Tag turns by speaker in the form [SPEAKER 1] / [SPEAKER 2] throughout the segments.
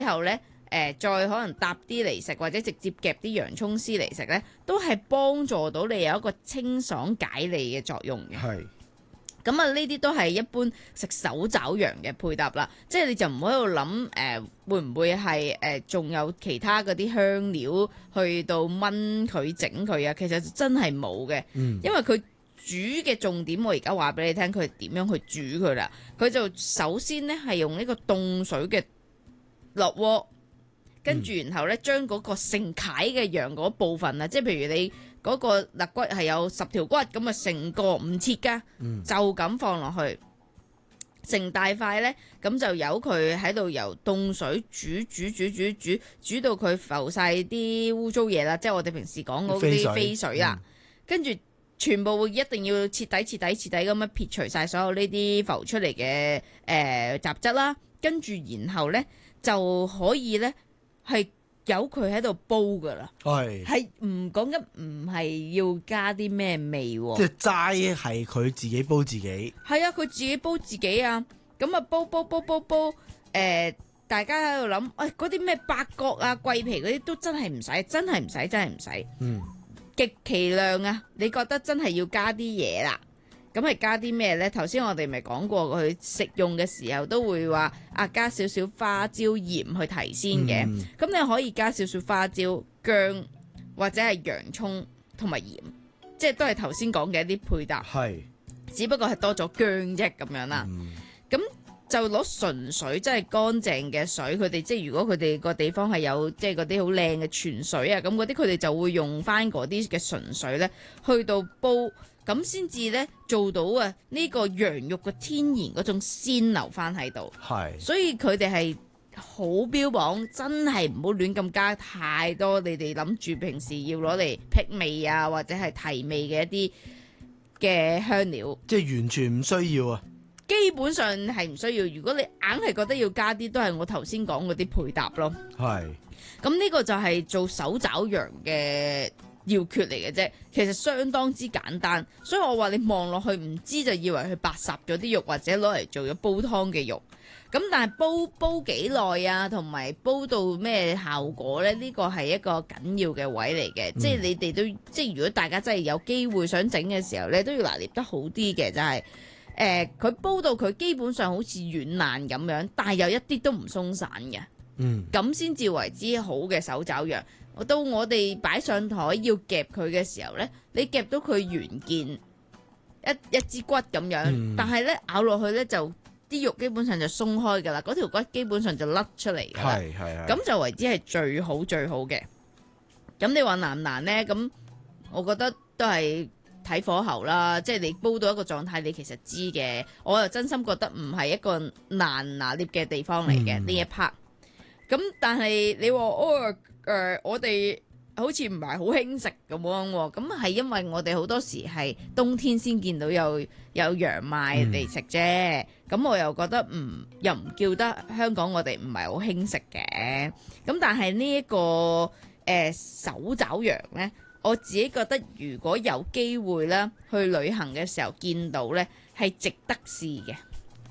[SPEAKER 1] 後咧，再可能搭啲嚟食，或者直接夾啲洋葱絲嚟食咧，都係幫助到你有一個清爽解膩嘅作用嘅。
[SPEAKER 2] 係。
[SPEAKER 1] 咁啊，呢啲都係一般食手爪羊嘅配搭啦，即係你就唔好喺度諗會唔會係仲有其他嗰啲香料去到炆佢整佢啊？其實真係冇嘅，因為佢煮嘅重點我而家話俾你聽，佢係點樣去煮佢啦。佢就首先呢係用呢個凍水嘅落鍋，跟住然後呢將嗰個成塊嘅羊嗰部分啊，即係譬如你嗰個肋骨係有10條骨，咁啊成個唔切㗎，就咁放落去，成大塊呢，咁就由佢喺度由凍水煮到佢浮晒啲污糟嘢啦，即係我哋平時講嗰啲飛水啦，跟住全部會一定要徹底咁樣撇除晒所有呢啲浮出嚟嘅雜質啦，跟住然後呢，就可以呢係由佢喺度煲噶啦，係唔講緊唔係要加啲咩味喎，
[SPEAKER 2] 即係齋係佢自己煲自己。
[SPEAKER 1] 係啊，佢自己煲自己啊，咁啊煲，大家喺度諗，嗰啲咩八角啊、桂皮嗰啲都真係唔使，真係唔使，極其量啊！你覺得真係要加啲嘢啦？咁係加啲咩呢？頭先我哋咪講過，佢食用嘅時候都會話加少少花椒鹽去提鮮嘅。咁你可以加少少花椒、薑或者係洋葱同埋鹽，即係都係頭先講嘅一啲配搭。
[SPEAKER 2] 係，
[SPEAKER 1] 只不過係多咗薑啫咁樣啦。咁就攞純水，即係乾淨嘅水。佢哋即係如果佢哋個地方係有即係嗰啲好靚嘅泉水啊，咁嗰啲佢哋就會用翻嗰啲嘅純水呢去到煲。咁先至咧做到呢個羊肉嘅天然嗰種鮮留翻喺度，所以佢哋係好標榜，真係唔好亂咁加太多。你哋諗住平時要攞嚟辟味啊，或者係提味嘅一啲嘅香料，
[SPEAKER 2] 即係完全唔需要啊。
[SPEAKER 1] 基本上係唔需要。如果你硬係覺得要加啲，都係我頭先講嗰啲配搭咯。咁呢個就係做手爪羊嘅要訣嚟嘅啫，其實相當之簡單，所以我話你望落去唔知就以為佢白烚咗啲肉，或者攞嚟做咗煲湯嘅肉。咁但係煲幾耐啊，同埋煲到咩效果呢？呢個係一個緊要嘅位嚟嘅，即係你哋都即係如果大家真係有機會想整嘅時候呢，都要拿捏得好啲嘅，就係佢煲到佢基本上好似軟爛咁樣，但係又一啲都唔鬆散嘅，咁先至為之好嘅手爪羊。到我哋擺上台要夾佢嘅時候呢，你夾到佢原件一支骨咁樣，但係呢咬落去呢，就啲肉基本上就鬆開噶啦，嗰條骨基本上就甩出嚟噶啦，咁就為之係最好嘅。咁你話難唔難呢？咁我覺得都係睇火候啦，即係你煲到一個狀態，你其實知嘅。我又真心覺得唔係一個難拿捏嘅地方嚟嘅呢一 part。咁但係你話我哋好似唔係好興食咁樣喎，咁係因為我哋好多時係冬天先見到有羊賣嚟食啫。咁我又覺得又唔叫得香港我哋唔係好興食嘅。咁但係呢一個手爪羊呢，我自己覺得如果有機會咧去旅行嘅時候見到呢，係值得試嘅，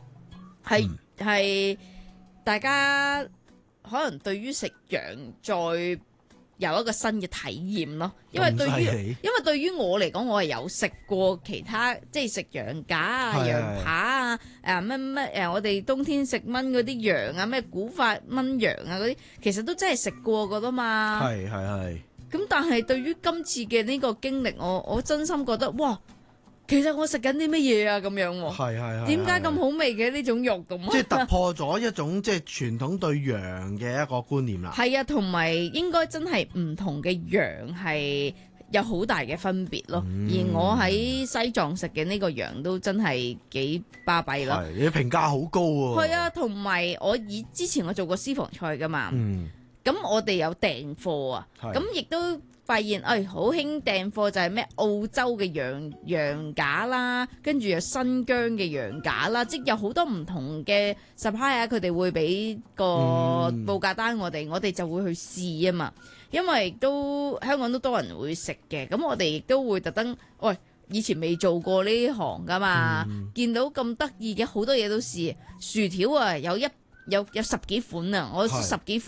[SPEAKER 1] 係大家可能對於食羊再有一個新嘅體驗咯，因為對於我嚟講，我係有食過其他即係食羊架啊、羊扒啊、我哋冬天食炆嗰啲羊啊，咩古法炆羊啊嗰啲，其實都真係食過噶啦嘛。咁但係對於今次嘅呢個經歷，我真心覺得哇！其實我食緊啲乜嘢啊咁樣喎，點解咁好味嘅呢種肉咁？即係
[SPEAKER 2] 突破咗一種即係傳統對羊嘅一個觀念啦。
[SPEAKER 1] 係啊，同埋應該真係唔同嘅羊係有好大嘅分別咯。而我喺西藏食嘅呢個羊都真係幾巴閉咯。
[SPEAKER 2] 你評價好高喎。
[SPEAKER 1] 係啊，同埋之前我做過私房菜噶嘛，咁我哋有訂貨啊，咁亦都發現好興訂貨就係咩澳洲嘅羊架啦，跟住有新疆嘅羊架啦，即係有好多唔同嘅 supplier，佢哋會俾個報價單我哋就會去試啊嘛。因為香港都多人會食嘅，咁我哋亦都會特登，以前未做過呢行噶嘛，見到咁得意嘅好多嘢都試，薯條啊有有十幾款啊，我
[SPEAKER 2] 係
[SPEAKER 1] 十幾